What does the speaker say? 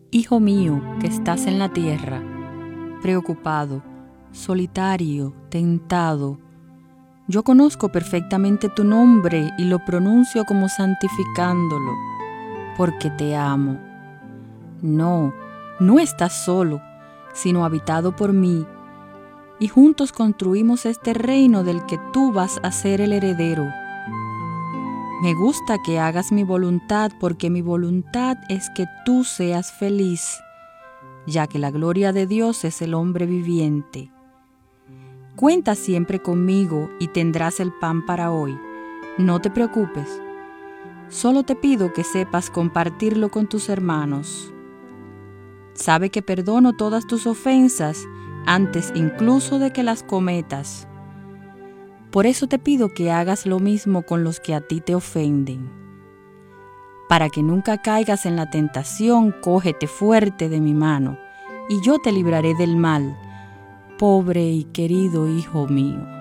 Hijo mío, que estás en la tierra, preocupado, solitario, tentado, yo conozco perfectamente tu nombre y lo pronuncio como santificándolo, porque te amo. No, no estás solo, sino habitado por mí, y juntos construimos este reino del que tú vas a ser el heredero. Me gusta que hagas mi voluntad, porque mi voluntad es que tú seas feliz, ya que la gloria de Dios es el hombre viviente. Cuenta siempre conmigo y tendrás el pan para hoy. No te preocupes. Solo te pido que sepas compartirlo con tus hermanos. Sabe que perdono todas tus ofensas antes incluso de que las cometas. Por eso te pido que hagas lo mismo con los que a ti te ofenden. Para que nunca caigas en la tentación, cógete fuerte de mi mano, y yo te libraré del mal, pobre y querido hijo mío.